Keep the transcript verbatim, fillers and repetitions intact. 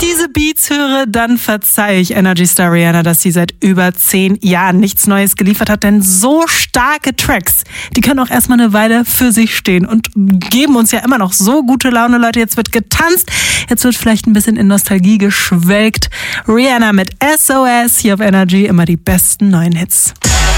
diese Beats höre, dann verzeihe ich Energy Star Rihanna, dass sie seit über zehn Jahren nichts Neues geliefert hat. Denn so starke Tracks, die können auch erstmal eine Weile für sich stehen und geben uns ja immer noch so gute Laune, Leute. Jetzt wird getanzt, jetzt wird vielleicht ein bisschen in Nostalgie geschwelgt. Rihanna mit S O S hier auf Energy, immer die besten neuen Hits.